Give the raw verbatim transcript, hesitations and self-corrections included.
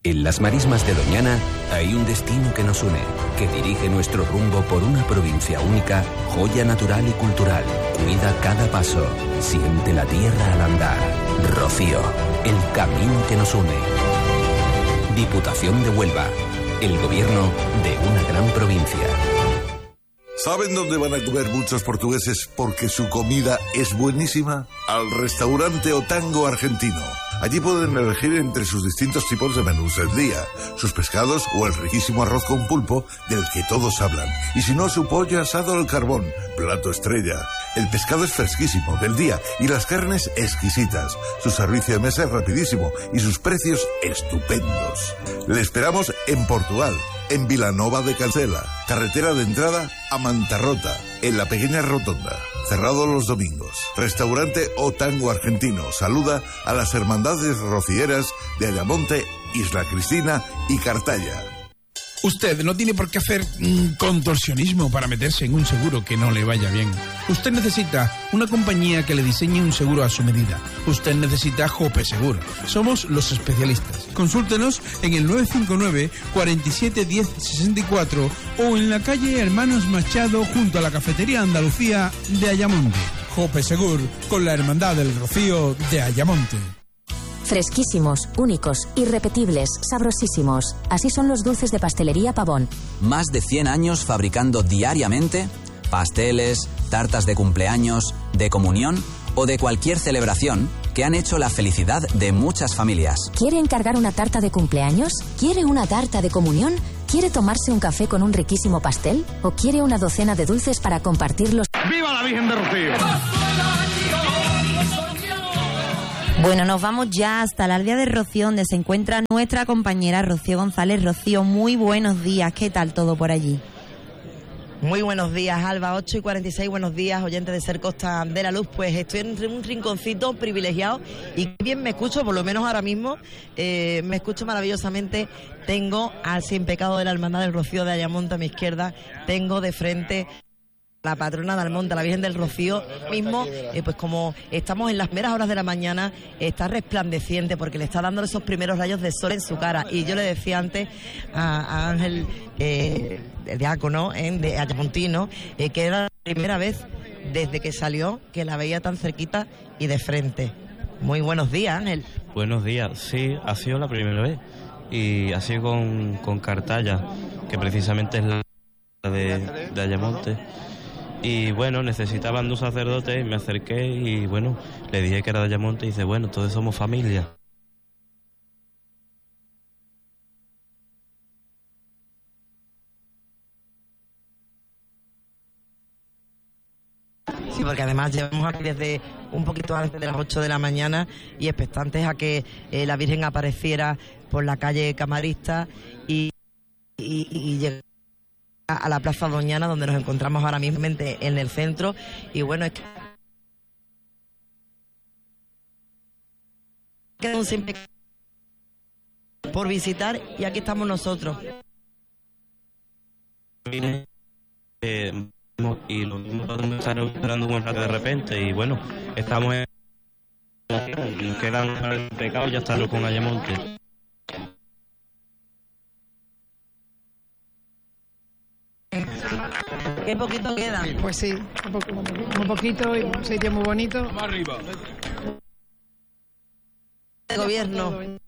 En las marismas de Doñana hay un destino que nos une, que dirige nuestro rumbo por una provincia única, joya natural y cultural. Cuida cada paso, siente la tierra al andar. Rocío, el camino que nos une. Diputación de Huelva, el gobierno de una gran provincia. ¿Saben dónde van a comer muchos portugueses porque su comida es buenísima? Al restaurante Otango Argentino. Allí pueden elegir entre sus distintos tipos de menús del día, sus pescados o el riquísimo arroz con pulpo del que todos hablan. Y si no, su pollo asado al carbón, plato estrella. El pescado es fresquísimo, del día, y las carnes exquisitas. Su servicio de mesa es rapidísimo y sus precios estupendos. Le esperamos en Portugal, en Vilanova de Cancela, carretera de entrada a Mantarrota, en la pequeña rotonda. Cerrado los domingos. Restaurante Otango Argentino saluda a las hermandades rocieras de Ayamonte, Isla Cristina y Cartaya. Usted no tiene por qué hacer mm, contorsionismo para meterse en un seguro que no le vaya bien. Usted necesita una compañía que le diseñe un seguro a su medida. Usted necesita Jope Seguro. Somos los especialistas. Consúltenos en el nueve cinco nueve, cuatro siete uno cero, seis cuatro o en la calle Hermanos Machado junto a la Cafetería Andalucía de Ayamonte. Jope Seguro, con la Hermandad del Rocío de Ayamonte. Fresquísimos, únicos, irrepetibles, sabrosísimos. Así son los dulces de Pastelería Pavón. Más de cien años fabricando diariamente pasteles, tartas de cumpleaños, de comunión o de cualquier celebración que han hecho la felicidad de muchas familias. ¿Quiere encargar una tarta de cumpleaños? ¿Quiere una tarta de comunión? ¿Quiere tomarse un café con un riquísimo pastel? ¿O quiere una docena de dulces para compartirlos? ¡Viva la Virgen de Rocío! Bueno, nos vamos ya hasta la aldea de Rocío, donde se encuentra nuestra compañera Rocío González. Rocío, muy buenos días. ¿Qué tal todo por allí? Muy buenos días, Alba, ocho y cuarenta y seis, buenos días, oyentes de Ser Costa de la Luz. Pues estoy en un rinconcito privilegiado y bien me escucho, por lo menos ahora mismo, eh, me escucho maravillosamente. Tengo al sin pecado de la Hermandad del Rocío de Ayamonte a mi izquierda, tengo de frente la patrona de Almonte, la Virgen del Rocío. Mismo, eh, pues como estamos en las primeras horas de la mañana, está resplandeciente porque le está dando esos primeros rayos de sol en su cara. Y yo le decía antes a, a Ángel, eh, el diácono eh, de Ayamontino, eh, que era la primera vez desde que salió que la veía tan cerquita y de frente. Muy buenos días, Ángel. Buenos días, sí, ha sido la primera vez. Y ha sido con, con Cartaya, que precisamente es la de, de Ayamonte. Y bueno, necesitaban dos sacerdotes, me acerqué y bueno, le dije que era de Ayamonte y dice, bueno, todos somos familia. Sí, porque además llevamos aquí desde un poquito antes de las ocho de la mañana y expectantes a que eh, la Virgen apareciera por la calle Camarista y, y, y llegar a la Plaza Doñana, donde nos encontramos ahora mismo en el centro. Y bueno, es que queda un simple por visitar y aquí estamos nosotros. Eh, y lo mismo podemos estar esperando un rato de repente y bueno, estamos en... nos quedan el pecado, ya estarlo con Ayamonte. ¿Qué poquito queda? Pues sí, un, poco, un poquito, y un sitio muy bonito. Más arriba. El gobierno.